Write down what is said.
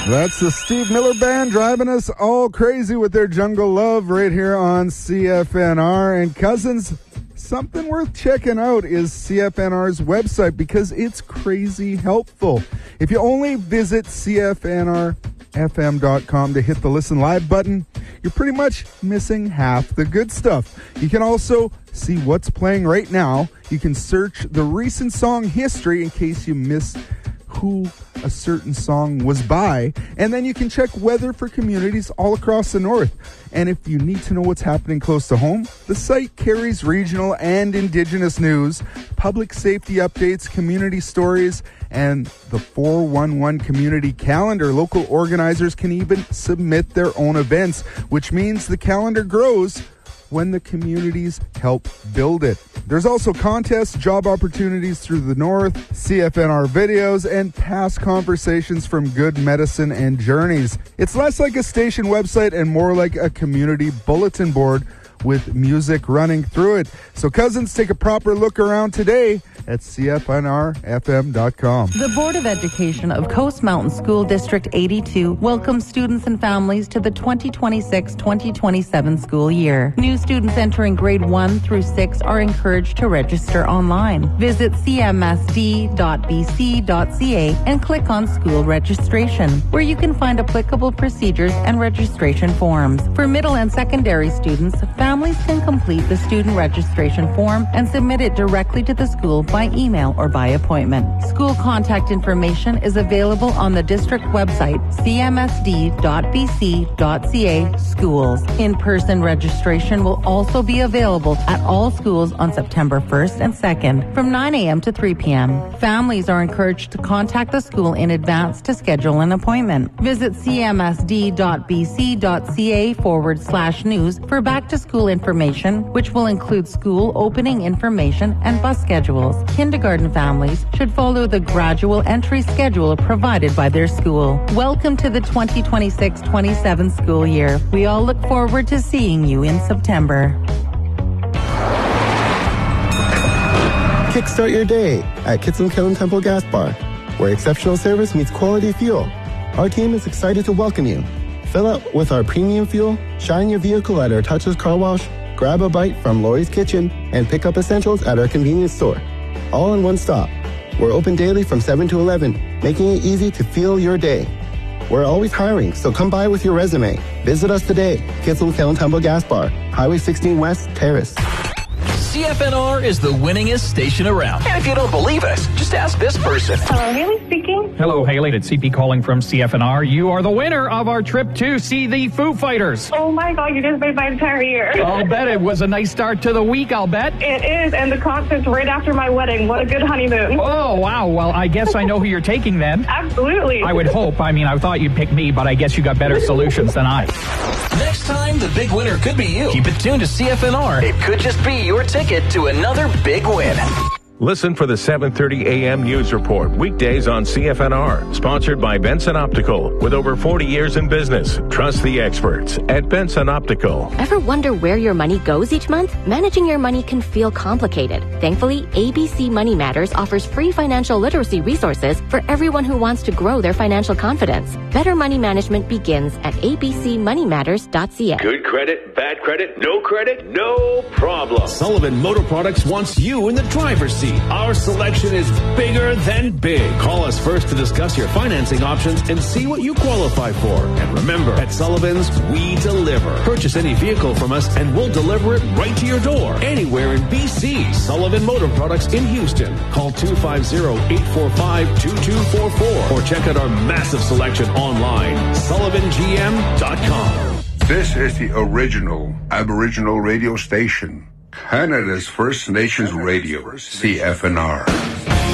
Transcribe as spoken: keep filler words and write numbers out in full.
That's the Steve Miller Band driving us all crazy with their Jungle Love right here on C F N R. And Cousins, something worth checking out is C F N R's website because it's crazy helpful. If you only visit C F N R F M dot com to hit the Listen Live button, you're pretty much missing half the good stuff. You can also see what's playing right now. You can search the recent song history in case you missed who a certain song was by, and then you can check weather for communities all across the north. And if you need to know what's happening close to home, the site carries regional and indigenous news, public safety updates, community stories, and the four one one community calendar. Local organizers can even submit their own events, which means the calendar grows when the communities help build it. There's also contests, job opportunities through the north, C F N R videos, and past conversations from Good Medicine and Journeys. It's less like a station website and more like a community bulletin board with music running through it. So Cousins, take a proper look around today at C F N R F M dot com. The Board of Education of Coast Mountain School District eighty-two welcomes students and families to the twenty twenty-six twenty twenty-seven school year. New students entering grade one through six are encouraged to register online. Visit c m s d dot b c dot c a and click on School Registration, where you can find applicable procedures and registration forms. For middle and secondary students, families can complete the student registration form and submit it directly to the school by email or by appointment. School contact information is available on the district website, c m s d dot b c dot c a schools. In-person registration will also be available at all schools on September first and second from nine a.m. to three p.m. Families are encouraged to contact the school in advance to schedule an appointment. Visit c m s d dot b c dot c a forward slash news for back to school information, which will include school opening information and bus schedules. Kindergarten families should follow the gradual entry schedule provided by their school. Welcome to the twenty twenty-six twenty-seven school year. We all look forward to seeing you in September. Kickstart your day at Kitson Killen Temple Gas Bar, where exceptional service meets quality fuel. Our team is excited to welcome you. Fill up with our premium fuel, shine your vehicle at our touchless car wash, grab a bite from Lori's Kitchen, and pick up essentials at our convenience store. All in one stop. We're open daily from seven to eleven, making it easy to fuel your day. We're always hiring, so come by with your resume. Visit us today, Kitson Killen Temple Gas Bar, Highway sixteen West, Terrace. C F N R is the winningest station around. And if you don't believe us, just ask this person. Hello, Haley speaking. Hello, Haley. It's C P calling from C F N R. You are the winner of our trip to see the Foo Fighters. Oh, my God. You just made my entire year. I'll bet it was a nice start to the week, I'll bet. It is, and the concert's right after my wedding. What a good honeymoon. Oh, wow. Well, I guess I know who you're taking then. Absolutely. I would hope. I mean, I thought you'd pick me, but I guess you got better solutions than I. Next time, the big winner could be you. Keep it tuned to C F N R. It could just be your ticket to another big win. Listen for the seven thirty a.m. News Report, weekdays on C F N R. Sponsored by Benson Optical. With over forty years in business, trust the experts at Benson Optical. Ever wonder where your money goes each month? Managing your money can feel complicated. Thankfully, A B C Money Matters offers free financial literacy resources for everyone who wants to grow their financial confidence. Better money management begins at a b c money matters dot c a. Good credit, bad credit, no credit, no problem. Sullivan Motor Products wants you in the driver's seat. Our selection is bigger than big. Call us first to discuss your financing options and see what you qualify for. And remember, at Sullivan's, we deliver. Purchase any vehicle from us and we'll deliver it right to your door. Anywhere in B C. Sullivan Motor Products in Houston. Call two five zero, eight four five, two two four four or check out our massive selection online, sullivan g m dot com. This is the original Aboriginal radio station. Canada's First Nations Radio, C F N R.